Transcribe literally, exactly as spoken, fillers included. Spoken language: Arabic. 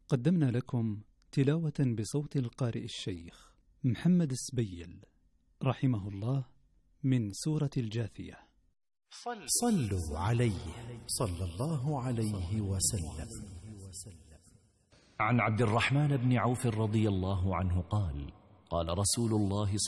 قدمنا لكم تلاوة بصوت القارئ الشيخ محمد السبيل رحمه الله من سورة الجاثية. صلوا عليه صلى الله عليه وسلم. عن عبد الرحمن بن عوف رضي الله عنه قال: قال رسول الله